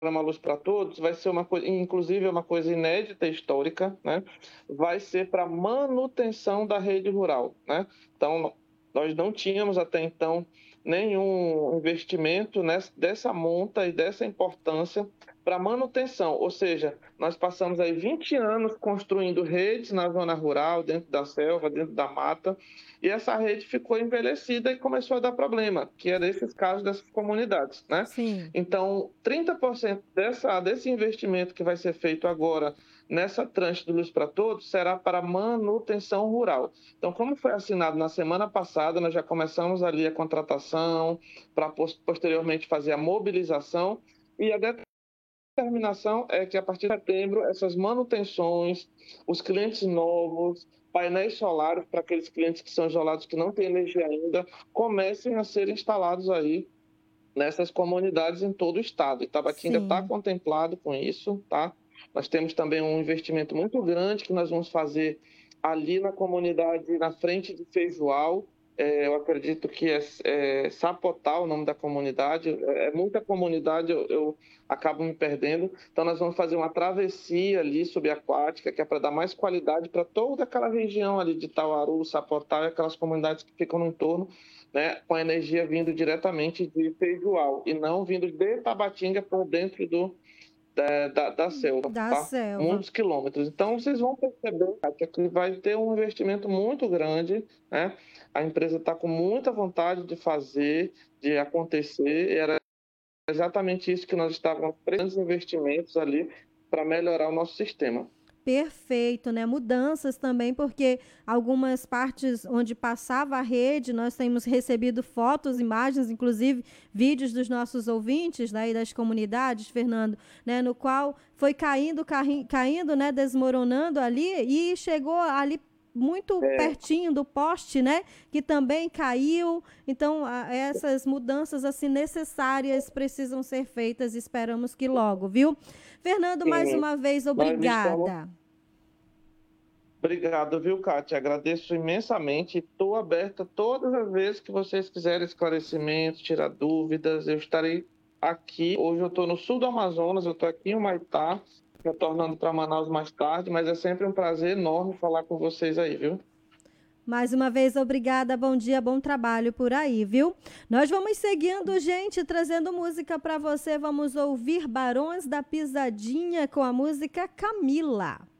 programa Luz para Todos vai ser uma coisa, inclusive é uma coisa inédita e histórica, né? Vai ser para manutenção da rede rural, né? Então, nós não tínhamos até então nenhum investimento dessa monta e dessa importância para manutenção, ou seja, nós passamos aí 20 anos construindo redes na zona rural, dentro da selva, dentro da mata, e essa rede ficou envelhecida e começou a dar problema, que é desses casos dessas comunidades, né? Sim. Então, 30% desse investimento que vai ser feito agora nessa tranche do Luz para Todos será para manutenção rural. Então, como foi assinado na semana passada, nós já começamos ali a contratação para posteriormente fazer a mobilização e a determinação é que a partir de setembro essas manutenções, os clientes novos, painéis solares para aqueles clientes que são isolados que não têm energia ainda, comecem a ser instalados aí nessas comunidades em todo o estado. Itabatinga está Sim. contemplado com isso, tá? Nós temos também um investimento muito grande que nós vamos fazer ali na comunidade, na frente de Feijoal. Eu acredito que é Sapotal o nome da comunidade. É muita comunidade, eu acabo me perdendo. Então, nós vamos fazer uma travessia ali subaquática, que é para dar mais qualidade para toda aquela região ali de Tauaru, Sapotal e aquelas comunidades que ficam no entorno, né, com a energia vindo diretamente de Feijoal e não vindo de Tabatinga por dentro da selva, Da tá? selva. Muitos quilômetros. Então, vocês vão perceber, Kátia, que vai ter um investimento muito grande, né? A empresa está com muita vontade de fazer, de acontecer, e era exatamente isso que nós estávamos precisando, investimentos ali para melhorar o nosso sistema. Perfeito, né? Mudanças também, porque algumas partes onde passava a rede, nós temos recebido fotos, imagens, inclusive vídeos dos nossos ouvintes daí das comunidades, Fernando, né? No qual foi caindo, né? Desmoronando ali e chegou ali muito É, pertinho do poste, né? Que também caiu. Então, essas mudanças assim necessárias precisam ser feitas. Esperamos que logo, viu? Fernando, mais sim, uma vez, nós estamos. obrigada. Obrigado, viu, Kátia? Agradeço imensamente. Estou aberta todas as vezes que vocês quiserem esclarecimentos, tirar dúvidas. Eu estarei aqui. Hoje eu estou no sul do Amazonas, eu estou aqui em Humaitá, retornando para Manaus mais tarde, mas é sempre um prazer enorme falar com vocês aí, viu? Mais uma vez, obrigada. Bom dia, bom trabalho por aí, viu? Nós vamos seguindo, gente, trazendo música para você. Vamos ouvir Barões da Pisadinha com a música Camila.